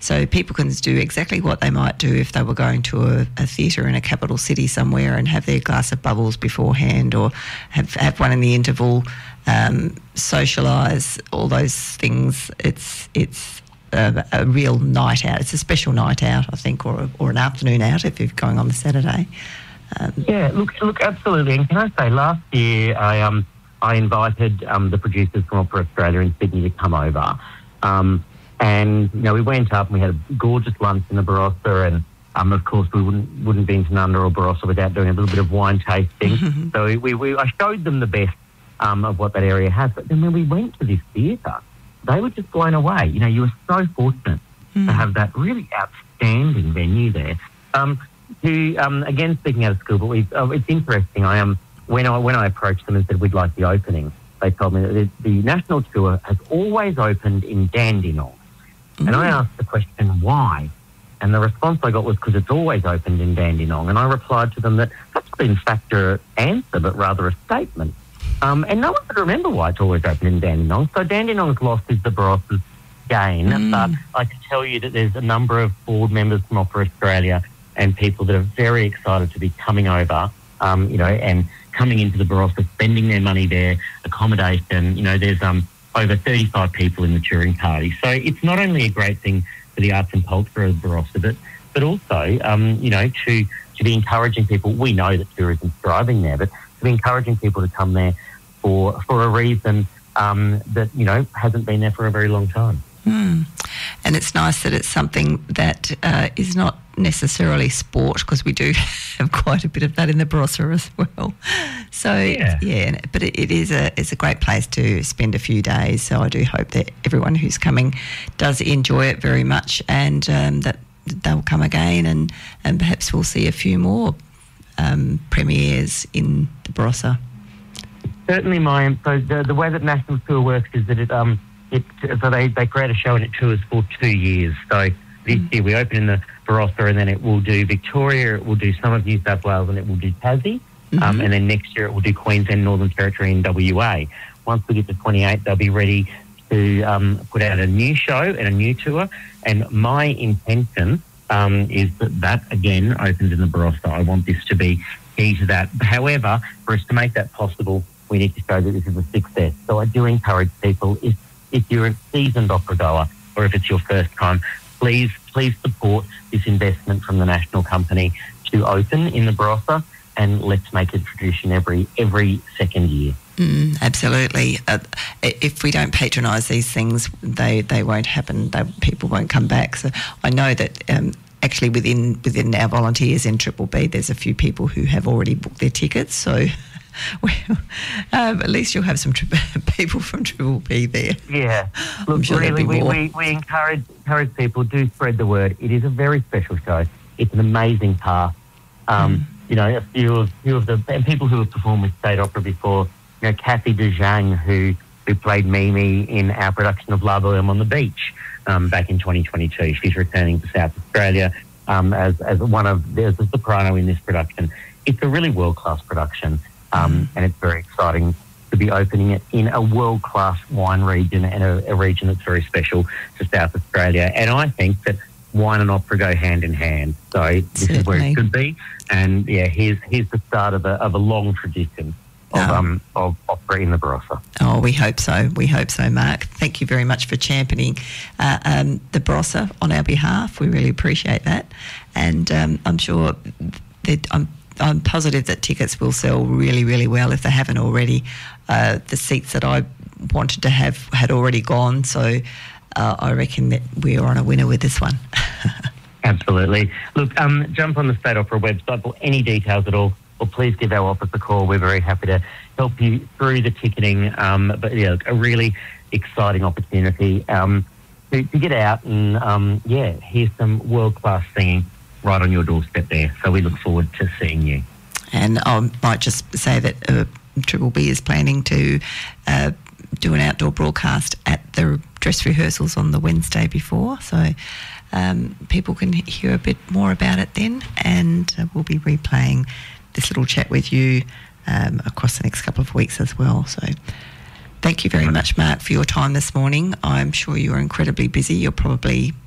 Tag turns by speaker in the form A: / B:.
A: So people can do exactly what they might do if they were going to a theatre in a capital city somewhere and have their glass of bubbles beforehand, or have one in the interval, socialise, all those things. It's a real night out. It's a special night out, I think, or an afternoon out if you're going on the Saturday.
B: Look, absolutely. And can I say, last year I invited the producers from Opera Australia in Sydney to come over, and we went up and we had a gorgeous lunch in the Barossa, and of course we wouldn't be into Nunda or Barossa without doing a little bit of wine tasting. So I showed them the best of what that area has. But then when we went to this theatre, they were just blown away. You were so fortunate to have that really outstanding venue there. Again, speaking out of school, but it's interesting. When I approached them and said we'd like the opening, they told me that the national tour has always opened in Dandenong. And I asked the question, why? And the response I got was because it's always opened in Dandenong. And I replied to them that that's not in fact an answer, but rather a statement. And no one could remember why it's always open in Dandenong. So Dandenong's loss is the Barossa's gain. But I can tell you that there's a number of board members from Opera Australia and people that are very excited to be coming over, and coming into the Barossa, spending their money there, accommodation. There's over 35 people in the touring party. So it's not only a great thing for the arts and culture of Barossa, but also, to be encouraging people. We know that tourism's thriving there, but to be encouraging people to come there for a reason that, hasn't been there for a very long time.
A: And it's nice that it's something that is not necessarily sport, because we do have quite a bit of that in the Barossa as well. So, but it is a great place to spend a few days. So I do hope that everyone who's coming does enjoy it very much, and that they'll come again, and perhaps we'll see a few more premieres in the Barossa.
B: Certainly, so the way that National Tour works is that they create a show and it tours for 2 years. So this year we open in the Barossa, and then it will do Victoria, it will do some of New South Wales, and it will do Tassie. And then next year it will do Queensland, Northern Territory and WA. Once we get to 28, they'll be ready to put out a new show and a new tour. And my intention is that again opens in the Barossa. I want this to be key to that. However, for us to make that possible, we need to show that this is a success. So I do encourage people, if you're a seasoned opera goer or if it's your first time, please support this investment from the national company to open in the Barossa, and let's make it a tradition every second year.
A: Absolutely. If we don't patronise these things, they won't happen. People won't come back. So I know that actually within our volunteers in Triple B, there's a few people who have already booked their tickets. So at least you'll have some people from Triple B there.
B: Yeah. Look,
A: sure
B: really, we encourage people, do spread the word. It is a very special show. It's an amazing cast. A few of the people who have performed with State Opera before, Kathy Dejang, who played Mimi in our production of La Boheme on the Beach back in 2022. She's returning to South Australia as there's a soprano in this production. It's a really world-class production. And it's very exciting to be opening it in a world-class wine region, and a region that's very special to South Australia. And I think that wine and opera go hand in hand. So this is where it should be. And here's the start of a long tradition of opera in the Barossa.
A: Oh, we hope so. We hope so, Mark. Thank you very much for championing the Barossa on our behalf. We really appreciate that. And I'm sure that I'm positive that tickets will sell really, really well if they haven't already. The seats that I wanted to have had already gone, so I reckon that we're on a winner with this one.
B: Absolutely. Look, jump on the State Opera website for any details at all, or please give our office a call. We're very happy to help you through the ticketing. But a really exciting opportunity to get out and hear some world-class singing right on your doorstep there. So we look forward to seeing you.
A: And I might just say that Triple B is planning to do an outdoor broadcast at the dress rehearsals on the Wednesday before. So people can hear a bit more about it then, and we'll be replaying this little chat with you across the next couple of weeks as well. So thank you very much, Mark, for your time this morning. I'm sure you're incredibly busy. You're probably